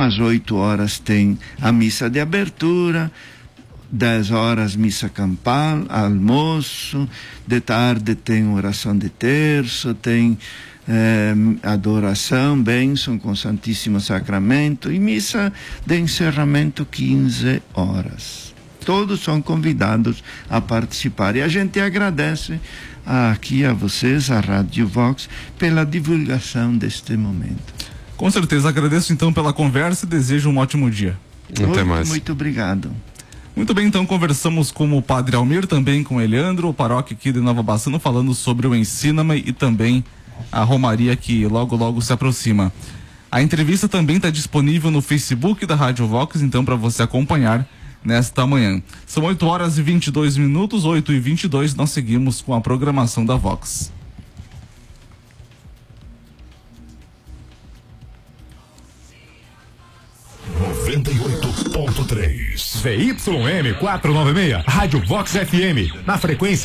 às 8 horas tem a missa de abertura, 10 horas missa campal, almoço, de tarde tem oração de terço, tem adoração, bênção com Santíssimo Sacramento e missa de encerramento 15 horas. Todos são convidados a participar e a gente agradece aqui a vocês, a Rádio Vox, pela divulgação deste momento. Com certeza, agradeço então pela conversa e desejo um ótimo dia. Até mais. Muito obrigado. Muito bem, então conversamos com o Padre Almir, também com o Eliandro, o paróquia aqui de Nova Bassano, falando sobre o Ensina-me e também a Romaria que logo se aproxima. A entrevista também está disponível no Facebook da Rádio Vox, então para você acompanhar nesta manhã. São 8 horas e 22 minutos, 8h22, nós seguimos com a programação da Vox. VYM 496, Rádio Vox FM, na frequência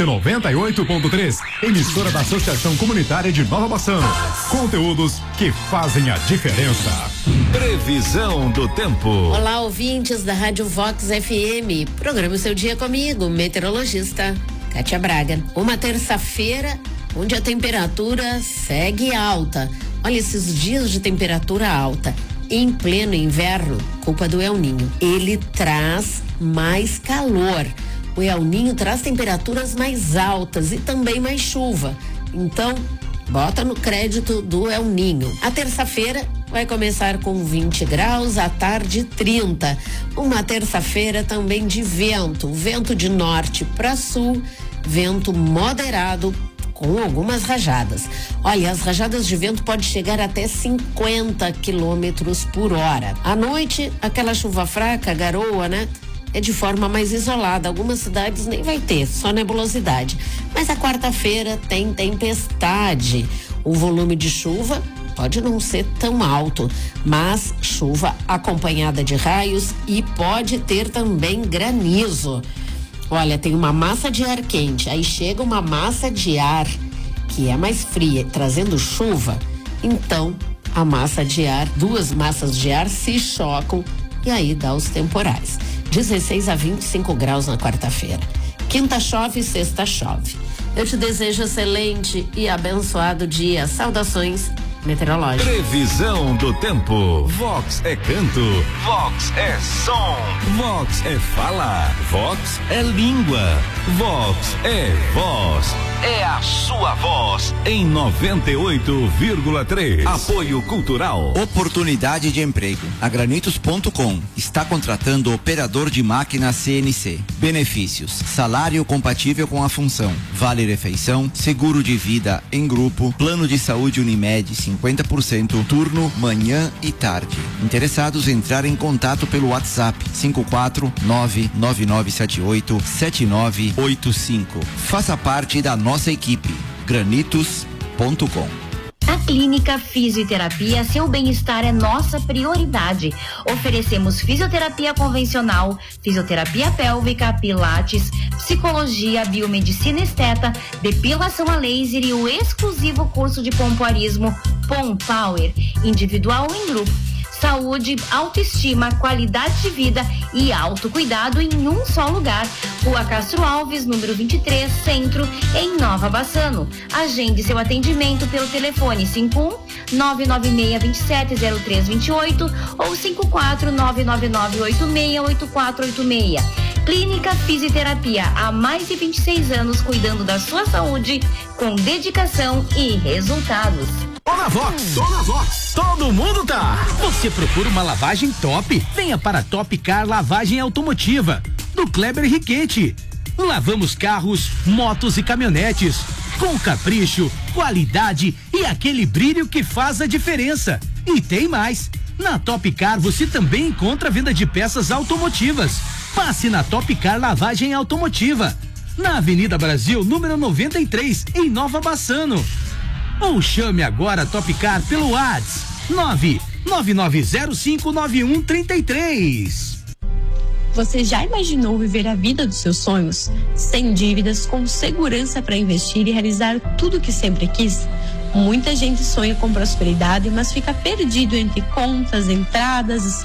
98.3, emissora da Associação Comunitária de Nova Bassano. Conteúdos que fazem a diferença. Previsão do tempo. Olá, ouvintes da Rádio Vox FM. Programa o seu dia comigo, meteorologista Kátia Braga. Uma terça-feira onde a temperatura segue alta. Olha, esses dias de temperatura alta em pleno inverno, culpa do El Ninho. Ele traz mais calor. O El Ninho traz temperaturas mais altas e também mais chuva. Então, bota no crédito do El Ninho. A terça-feira vai começar com 20 graus, à tarde 30. Uma terça-feira também de vento de norte para sul, vento moderado com algumas rajadas. Olha, as rajadas de vento podem chegar até 50 quilômetros por hora. À noite, aquela chuva fraca, garoa, né? É de forma mais isolada. Algumas cidades nem vai ter, só nebulosidade. Mas a quarta-feira tem tempestade. O volume de chuva pode não ser tão alto, mas chuva acompanhada de raios e pode ter também granizo. Olha, tem uma massa de ar quente, aí chega uma massa de ar que é mais fria, trazendo chuva. Então, a massa de ar, duas massas de ar se chocam e aí dá os temporais. 16 a 25 graus na quarta-feira. Quinta chove, sexta chove. Eu te desejo excelente e abençoado dia. Saudações meteorológicas. Previsão do tempo. Vox é canto. Vox é som. Vox é fala. Vox é língua. Vox é voz. É a sua voz em 98,3. Apoio Cultural. Oportunidade de emprego. A Granitos.com está contratando operador de máquina CNC. Benefícios: salário compatível com a função, vale refeição, seguro de vida em grupo, plano de saúde Unimed 50%, turno manhã e tarde. Interessados entrar em contato pelo WhatsApp 54999787985. Faça parte da nossa equipe. Granitos.com. A Clínica Fisioterapia, seu bem-estar é nossa prioridade. Oferecemos fisioterapia convencional, fisioterapia pélvica, pilates, psicologia, biomedicina esteta, depilação a laser e o exclusivo curso de pompoarismo Pompower, individual ou em grupo. Saúde, autoestima, qualidade de vida e autocuidado em um só lugar. Rua Castro Alves, número 23, Centro, em Nova Bassano. Agende seu atendimento pelo telefone 51-996270328 ou 54-99986-8486. Clínica Fisioterapia, há mais de 26 anos cuidando da sua saúde com dedicação e resultados. Tô na Vox, todo mundo tá. Você procura uma lavagem top? Venha para Top Car Lavagem Automotiva, do Kleber Riquete. Lavamos carros, motos e caminhonetes, com capricho, qualidade e aquele brilho que faz a diferença. E tem mais, na Top Car você também encontra a venda de peças automotivas. Passe na Top Car Lavagem Automotiva, na Avenida Brasil, número 93, em Nova Bassano. Ou chame agora a Top Car pelo WhatsApp 999059133. Você já imaginou viver a vida dos seus sonhos? Sem dívidas, com segurança para investir e realizar tudo o que sempre quis? Muita gente sonha com prosperidade, mas fica perdido entre contas, entradas e